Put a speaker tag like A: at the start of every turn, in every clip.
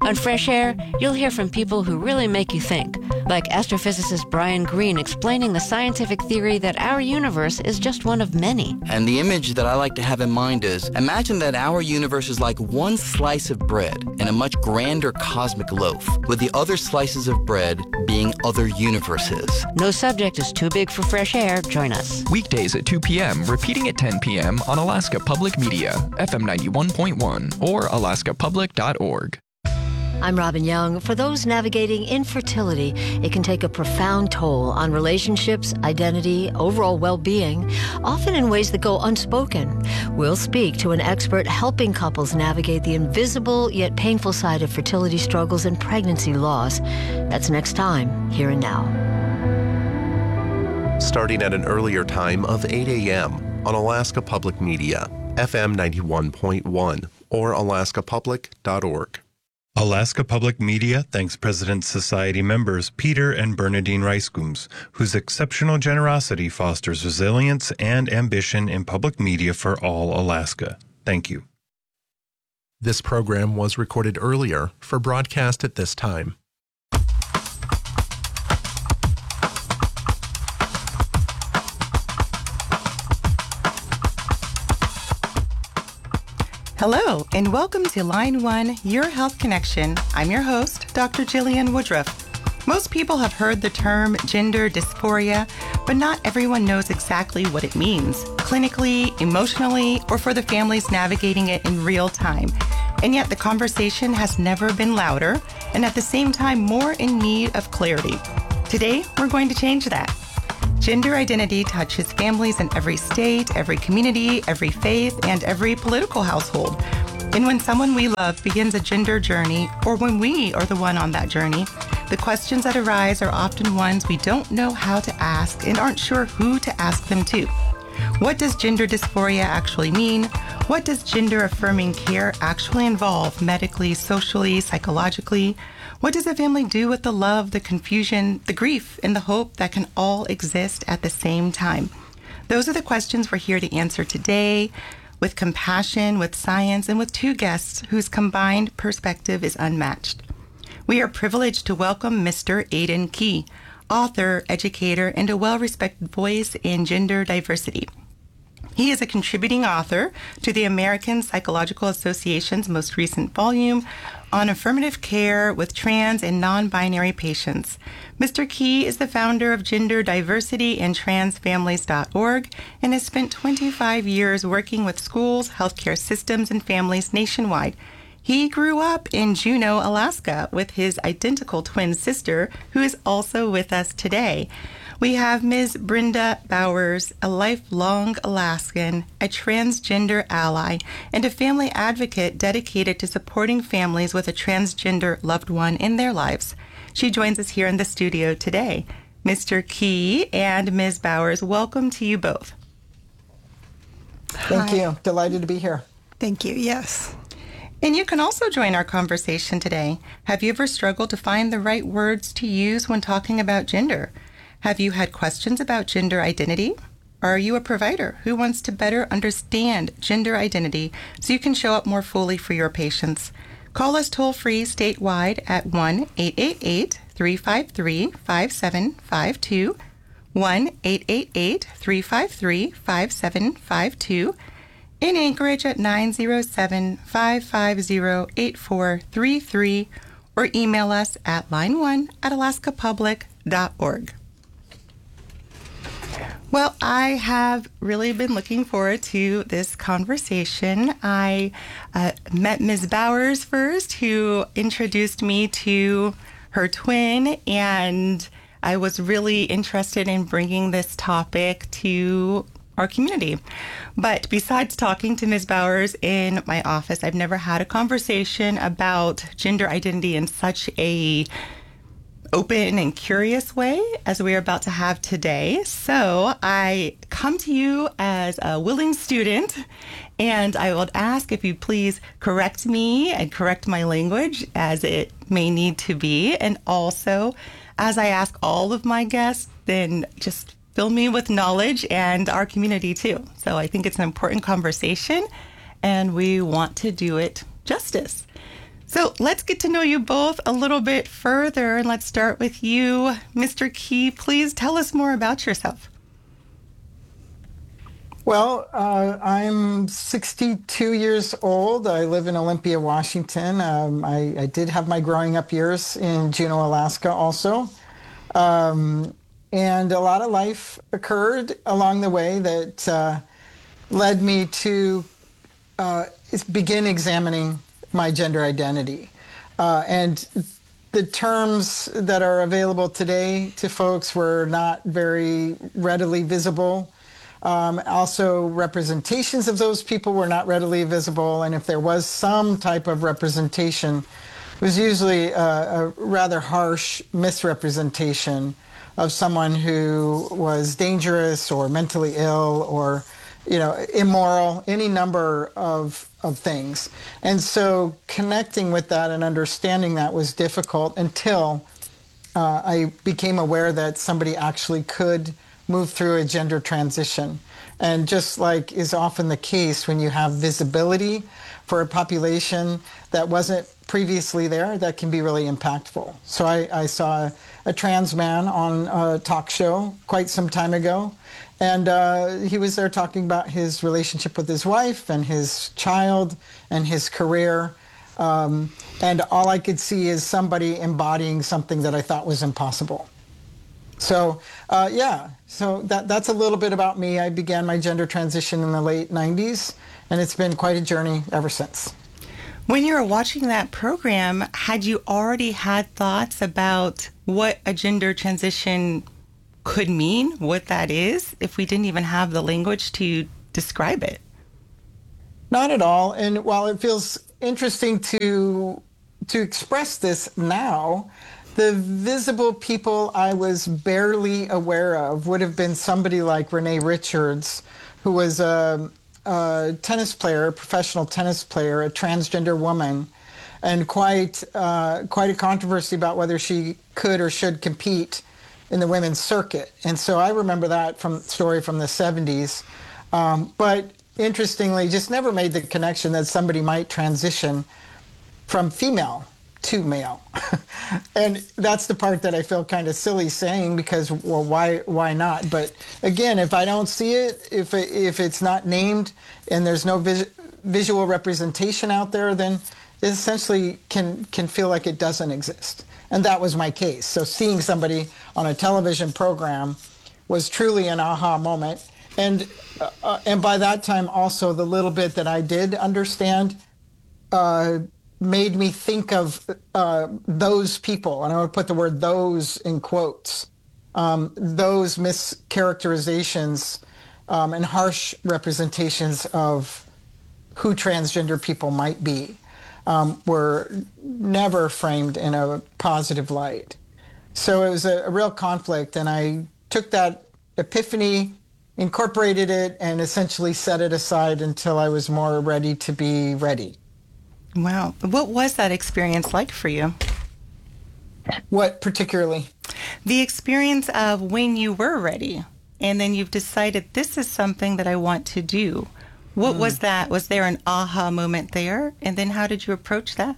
A: On Fresh Air, you'll hear from people who really make you think, like astrophysicist Brian Greene explaining the scientific theory that our universe is just one of many.
B: And the image that I like to have in mind is, imagine that our universe is like one slice of bread in a much grander cosmic loaf, with the other slices of bread being other universes.
A: No subject is too big for Fresh Air. Join us.
C: Weekdays at 2 p.m., repeating at 10 p.m. on Alaska Public Media, FM 91.1 or alaskapublic.org.
D: I'm Robin Young. For those navigating infertility, it can take a profound toll on relationships, identity, overall well-being, often in ways that go unspoken. We'll speak to an expert helping couples navigate the invisible yet painful side of fertility struggles and pregnancy loss. That's next time, Here and Now.
E: Starting at an earlier time of 8 a.m. on Alaska Public Media, FM 91.1 or alaskapublic.org.
F: Alaska Public Media thanks President's Society members Peter and Bernadine Reiskums, whose exceptional generosity fosters resilience and ambition in public media for all Alaska. Thank you.
E: This program was recorded earlier for broadcast at this time.
G: Hello, and welcome to Line 1, Your Health Connection. I'm your host, Dr. Jillian Woodruff. Most people have heard the term gender dysphoria, but not everyone knows exactly what it means, clinically, emotionally, or for the families navigating it in real time. And yet the conversation has never been louder, and at the same time more in need of clarity. Today, we're going to change that. Gender identity touches families in every state, every community, every faith, and every political household. And when someone we love begins a gender journey, or when we are the one on that journey, the questions that arise are often ones we don't know how to ask and aren't sure who to ask them to. What does gender dysphoria actually mean? What does gender-affirming care actually involve medically, socially, psychologically? What does a family do with the love, the confusion, the grief, and the hope that can all exist at the same time? Those are the questions we're here to answer today, with compassion, with science, and with two guests whose combined perspective is unmatched. We are privileged to welcome Mr. Aidan Key, author, educator, and a well-respected voice in gender diversity. He is a contributing author to the American Psychological Association's most recent volume on affirmative care with trans and non-binary patients. Mr. Key is the founder of Gender Diversity and transfamilies.org and has spent 25 years working with schools, healthcare systems, and families nationwide. He grew up in Juneau, Alaska, with his identical twin sister, who is also with us today. We have Ms. Brenda Bowers, a lifelong Alaskan, a transgender ally, and a family advocate dedicated to supporting families with a transgender loved one in their lives. She joins us here in the studio today. Mr. Key and Ms. Bowers, welcome to you both.
H: Thank you. Delighted to be here.
G: Thank you. Yes. And you can also join our conversation today. Have you ever struggled to find the right words to use when talking about gender? Have you had questions about gender identity? Are you a provider who wants to better understand gender identity so you can show up more fully for your patients? Call us toll-free statewide at 1-888-353-5752, 1-888-353-5752, in Anchorage at 907-550-8433, or email us at line1@alaskapublic.org. Well, I have really been looking forward to this conversation. I met Ms. Bowers first, who introduced me to her twin, and I was really interested in bringing this topic to our community. But besides talking to Ms. Bowers in my office, I've never had a conversation about gender identity in such a open and curious way as we are about to have today. So I come to you as a willing student, and I would ask if you please correct me and correct my language as it may need to be. And also, as I ask all of my guests, then just fill me with knowledge and our community too. So I think it's an important conversation, and we want to do it justice. So let's get to know you both a little bit further. And let's start with you, Mr. Key. Please tell us more about yourself.
H: Well, I'm 62 years old. I live in Olympia, Washington. I did have my growing up years in Juneau, Alaska also. And a lot of life occurred along the way that led me to begin examining my gender identity. And the terms that are available today to folks were not very readily visible. Also, representations of those people were not readily visible, and if there was some type of representation, it was usually a rather harsh misrepresentation of someone who was dangerous or mentally ill or, immoral, any number of things. And so connecting with that and understanding that was difficult until I became aware that somebody actually could move through a gender transition. And just like is often the case when you have visibility for a population that wasn't previously there, that can be really impactful. So I saw a trans man on a talk show quite some time ago, and he was there talking about his relationship with his wife and his child and his career. And all I could see is somebody embodying something that I thought was impossible. So, so that's a little bit about me. I began my gender transition in the late 90s, and it's been quite a journey ever since.
G: When you were watching that program, had you already had thoughts about what a gender transition could mean, what that is, if we didn't even have the language to describe it?
H: Not at all. And while it feels interesting to express this now, the visible people I was barely aware of would have been somebody like Renee Richards, who was a tennis player, a professional tennis player, a transgender woman, and quite a controversy about whether she could or should compete in the women's circuit. And so I remember that story from the 70s. But interestingly, just never made the connection that somebody might transition from female to male. And that's the part that I feel kind of silly saying, because, well, why not? But again, if I don't see it, if it's not named and there's no visual representation out there, then it essentially can feel like it doesn't exist. And that was my case. So seeing somebody on a television program was truly an aha moment. And by that time also, the little bit that I did understand made me think of those people, and I would put the word those in quotes, those mischaracterizations and harsh representations of who transgender people might be were never framed in a positive light. So it was a real conflict, and I took that epiphany, incorporated it, and essentially set it aside until I was more ready to be ready.
G: Wow. What was that experience like for you?
H: What particularly?
G: The experience of when you were ready and then you've decided this is something that I want to do. What was that? Was there an aha moment there? And then how did you approach that?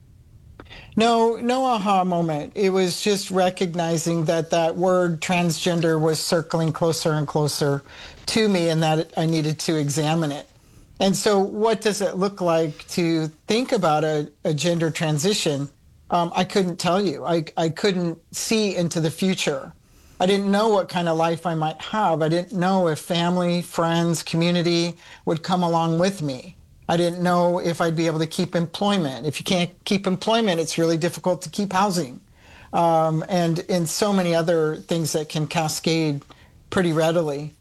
H: No aha moment. It was just recognizing that word transgender was circling closer and closer to me, and that I needed to examine it. And so what does it look like to think about a gender transition? I couldn't tell you. I couldn't see into the future. I didn't know what kind of life I might have. I didn't know if family, friends, community would come along with me. I didn't know if I'd be able to keep employment. If you can't keep employment, it's really difficult to keep housing. And so many other things that can cascade pretty readily.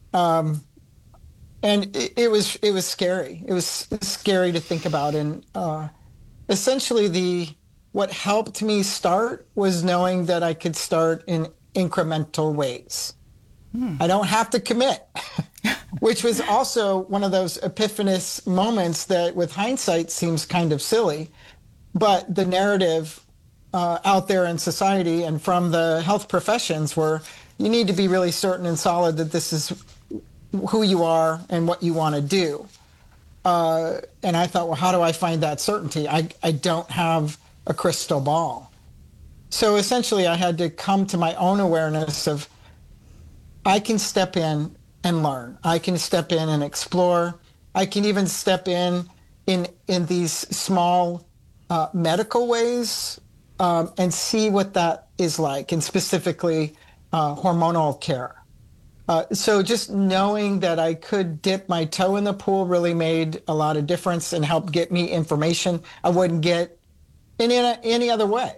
H: And it was scary. It was scary to think about. And essentially what helped me start was knowing that I could start in incremental ways. I don't have to commit, which was also one of those epiphanous moments that with hindsight seems kind of silly. But the narrative out there in society and from the health professions were, you need to be really certain and solid that this is who you are and what you want to do. And I thought, well, how do I find that certainty? I don't have a crystal ball. So essentially, I had to come to my own awareness of I can step in and learn. I can step in and explore. I can even step in these small medical ways and see what that is like, and specifically hormonal care. So just knowing that I could dip my toe in the pool really made a lot of difference and helped get me information I wouldn't get in any other way.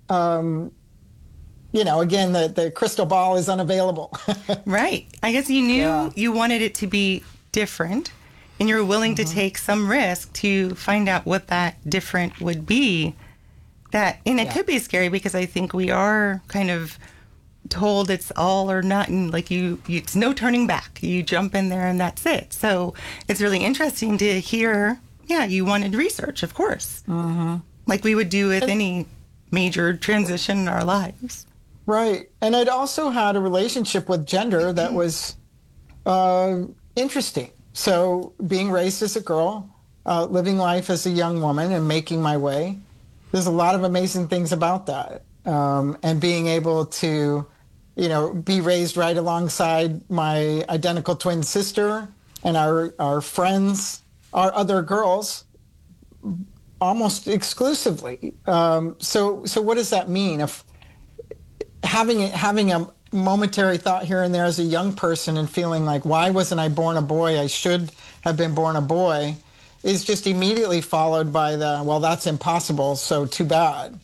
H: Again, the crystal ball is unavailable.
G: Right. I guess you knew you wanted it to be different, and you were willing to take some risk to find out what that different would be. It could be scary because I think we are kind of told it's all or nothing, like it's no turning back. You jump in there and that's it. So it's really interesting to hear, you wanted research, of course. Mm-hmm. Like we would do with any major transition in our lives.
H: Right. And I'd also had a relationship with gender that was interesting. So being raised as a girl, living life as a young woman and making my way, there's a lot of amazing things about that. And being able to, be raised right alongside my identical twin sister and our friends, our other girls, almost exclusively. So what does that mean? If having a momentary thought here and there as a young person and feeling like, why wasn't I born a boy? I should have been born a boy, is just immediately followed by well, that's impossible, so too bad.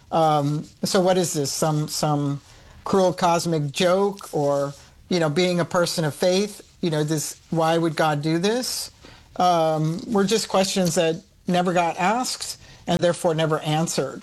H: So what is this? Some cruel cosmic joke, or being a person of faith? Why would God do this? Were just questions that never got asked and therefore never answered.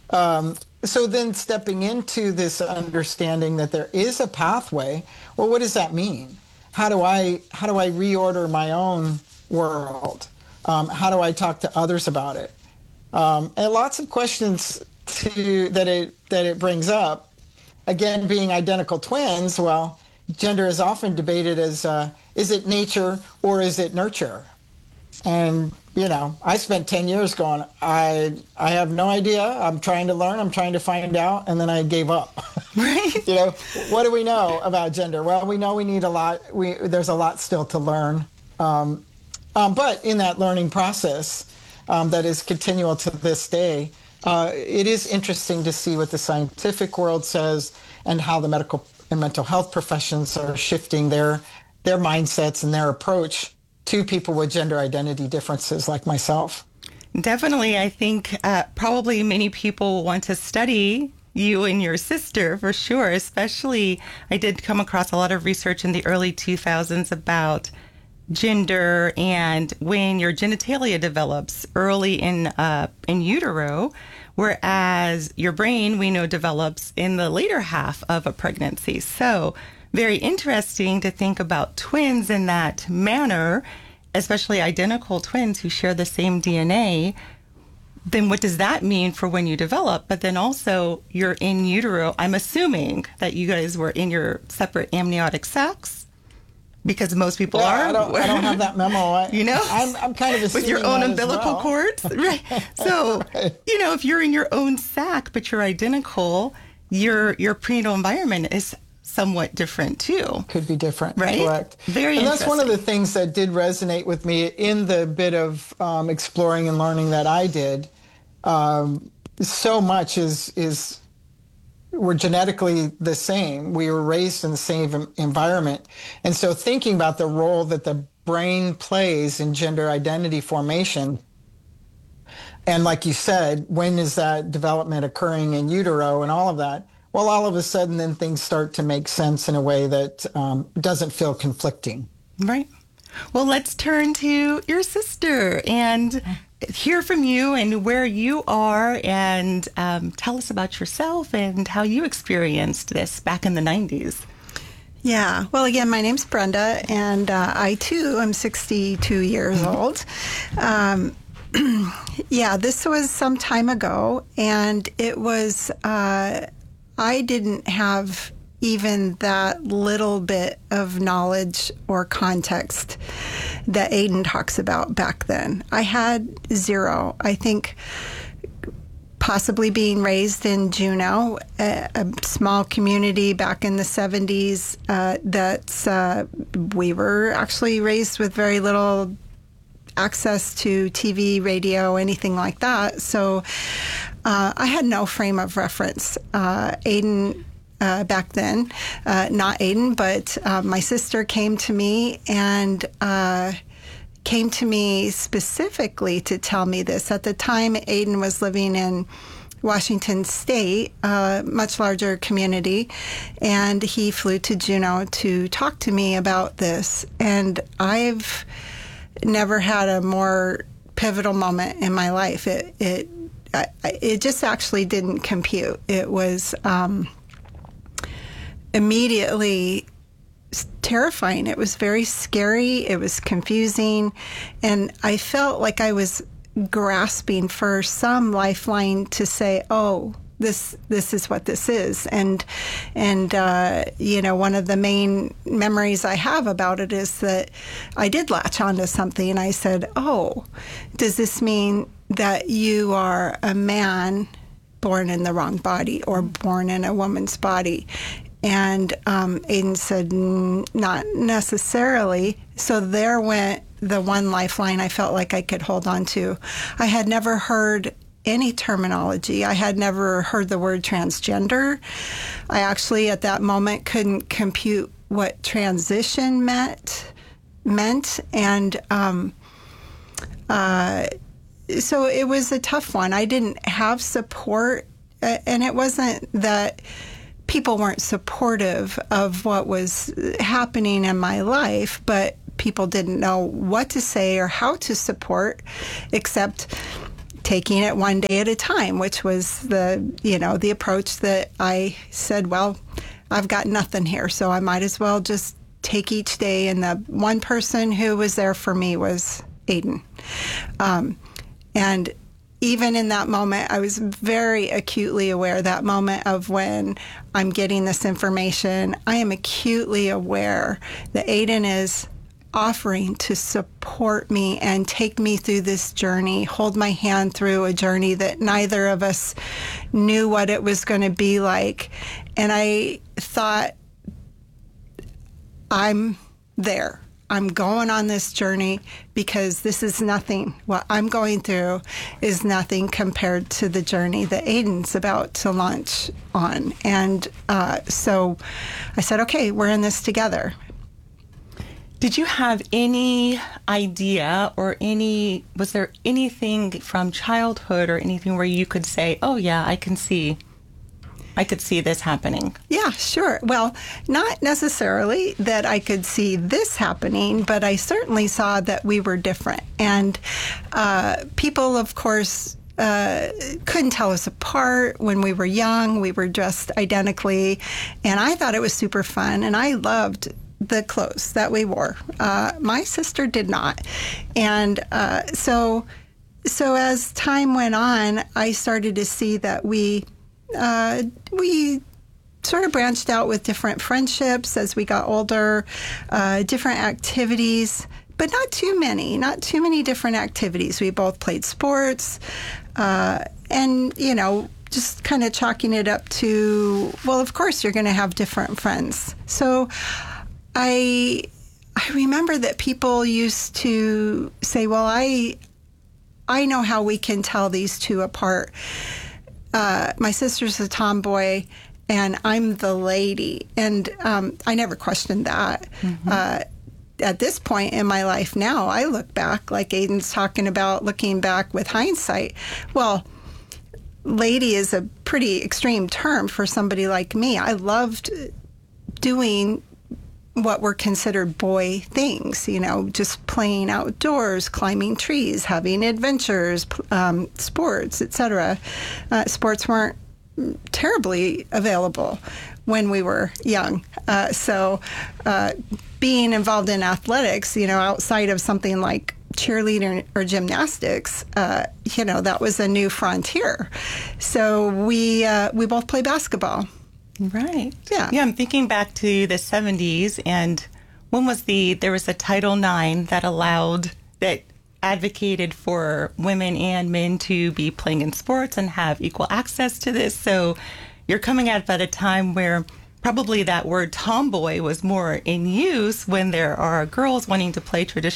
H: So then stepping into this understanding that there is a pathway, well, what does that mean? How do I reorder my own world? How do I talk to others about it? And lots of questions that it brings up. Again, being identical twins, well, gender is often debated as, is it nature or is it nurture? And, I spent 10 years going, I have no idea. I'm trying to learn. I'm trying to find out. And then I gave up.
G: Right.
H: What do we know about gender? Well, we know we need a lot. There's a lot still to learn. But in that learning process that is continual to this day, it is interesting to see what the scientific world says and how the medical and mental health professions are shifting their mindsets and their approach to people with gender identity differences like myself.
G: Definitely. I think probably many people want to study you and your sister for sure. Especially, I did come across a lot of research in the early 2000s about gender and when your genitalia develops early in utero, whereas your brain, we know, develops in the later half of a pregnancy. So very interesting to think about twins in that manner, especially identical twins who share the same DNA. Then what does that mean for when you develop? But then also you're in utero. I'm assuming that you guys were in your separate amniotic sacs, because most people are.
H: I don't have that memo. I'm kind of
G: with your own umbilical cords, right? So
H: right.
G: If you're in your own sac but you're identical, your prenatal environment is somewhat different too. Could be different, right?
H: Correct.
G: Very
H: and
G: interesting.
H: That's one of the things that did resonate with me in the bit of exploring and learning that I did. So much is we're genetically the same. We were raised in the same environment. And so thinking about the role that the brain plays in gender identity formation, and like you said, when is that development occurring in utero and all of that? Well, all of a sudden, then things start to make sense in a way that doesn't feel conflicting.
G: Right. Well, let's turn to your sister and hear from you and where you are, and tell us about yourself and how you experienced this back in the 90s.
I: Yeah. Well, again, my name's Brenda, and I, too, am 62 years old. Yeah, this was some time ago, and it was... I didn't have even that little bit of knowledge or context that Aiden talks about back then. I had zero. I think possibly being raised in Juneau, a small community back in the 70s, we were actually raised with very little access to TV, radio, anything like that. So I had no frame of reference. Aiden, back then, not Aiden, but my sister came to me and came to me specifically to tell me this. At the time, Aiden was living in Washington State, a much larger community, and he flew to Juneau to talk to me about this. And I've never had a more pivotal moment in my life. It just actually didn't compute. It was immediately terrifying. It was very scary. It was confusing. And I felt like I was grasping for some lifeline to say, oh, this is what this is. And one of the main memories I have about it is that I did latch onto something and I said, oh, does this mean that you are a man born in the wrong body or born in a woman's body? And Aiden said, not necessarily. So there went the one lifeline I felt like I could hold on to. I had never heard any terminology. I had never heard the word transgender. I actually, at that moment, couldn't compute what transition meant. And so it was a tough one. I didn't have support, and it wasn't that people weren't supportive of what was happening in my life, but people didn't know what to say or how to support, except taking it one day at a time, which was the approach that I said, well, I've got nothing here, so I might as well just take each day. And the one person who was there for me was Aiden. And even in that moment, I was very acutely aware, that moment of when I'm getting this information, I am acutely aware that Aiden is offering to support me and take me through this journey, hold my hand through a journey that neither of us knew what it was going to be like. And I thought, I'm there. I'm going on this journey because this is nothing. What I'm going through is nothing compared to the journey that Aiden's about to launch on. And so I said, okay, we're in this together.
J: Did you have any idea or was there anything from childhood or anything where you could say, oh yeah, I could see this happening?
I: Yeah, sure. Well, not necessarily that I could see this happening, but I certainly saw that we were different. And people, of course, couldn't tell us apart when we were young. We were dressed identically. And I thought it was super fun. And I loved the clothes that we wore. My sister did not. And so as time went on, I started to see that we sort of branched out with different friendships as we got older, different activities, but not too many different activities. We both played sports, and, just kind of chalking it up to, well, of course you're going to have different friends. So I remember that people used to say, well, I know how we can tell these two apart. My sister's a tomboy, and I'm the lady. And I never questioned that. Mm-hmm. At this point in my life now, I look back, like Aiden's talking about looking back with hindsight. Well, lady is a pretty extreme term for somebody like me. I loved doing what were considered boy things, just playing outdoors, climbing trees, having adventures, sports, etc. Sports weren't terribly available when we were young. So being involved in athletics, outside of something like cheerleading or gymnastics, that was a new frontier. So we both play basketball.
J: Right.
I: Yeah.
J: Yeah, I'm thinking back to the 70s and when was there was a Title IX that advocated for women and men to be playing in sports and have equal access to this. So you're coming at a time where probably that word tomboy was more in use when there are girls wanting to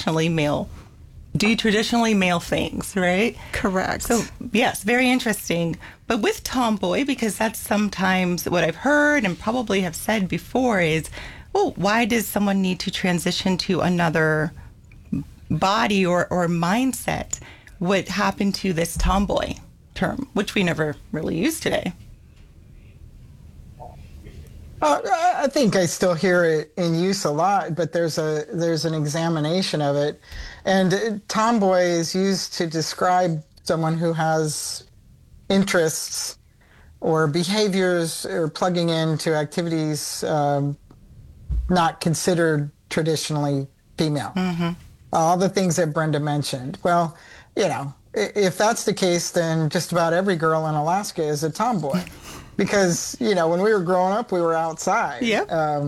J: do traditionally male things, right?
I: Correct.
J: So, yes, very interesting. But with tomboy, because that's sometimes what I've heard and probably have said before is, well, why does someone need to transition to another body or mindset? What happened to this tomboy term, which we never really use today?
H: I think I still hear it in use a lot, but there's an examination of it. And tomboy is used to describe someone who has interests or behaviors or plugging into activities not considered traditionally female. Mm-hmm. All the things that Brenda mentioned. Well, if that's the case, then just about every girl in Alaska is a tomboy. Because, when we were growing up, we were outside.
J: Yeah.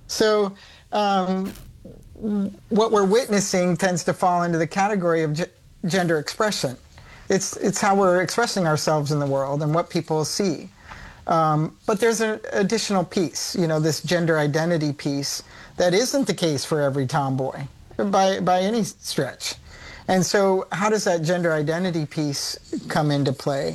H: What we're witnessing tends to fall into the category of gender expression. It's how we're expressing ourselves in the world and what people see. But there's an additional piece, this gender identity piece, that isn't the case for every tomboy by any stretch. And so how does that gender identity piece come into play?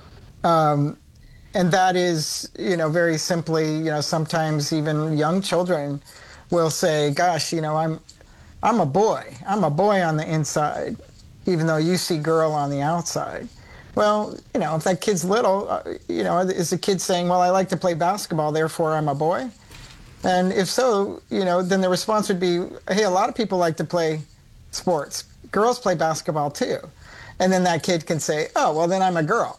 H: And that is, very simply, sometimes even young children will say, gosh, I'm a boy. I'm a boy on the inside, even though you see girl on the outside. Well, if that kid's little, is the kid saying, well, I like to play basketball, therefore I'm a boy? And if so, then the response would be, hey, a lot of people like to play sports. Girls play basketball too. And then that kid can say, oh, well, then I'm a girl.